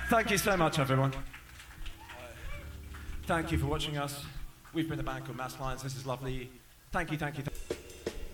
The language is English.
Thank you so much, everyone. Thank you for watching us. We've been a band called Mass Lines. This is lovely. Thank you, thank you.